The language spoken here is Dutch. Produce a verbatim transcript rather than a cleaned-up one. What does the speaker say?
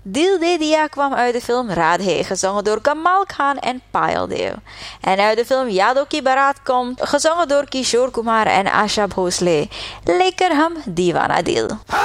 Dil De Dia kwam uit de film Radhe, gezongen door Kamal Khan en Payal Dev. En uit de film Yadon Ki Barat komt, gezongen door Kishore Kumar en Asha Bhosle, Lekker Hum Deewana Dil.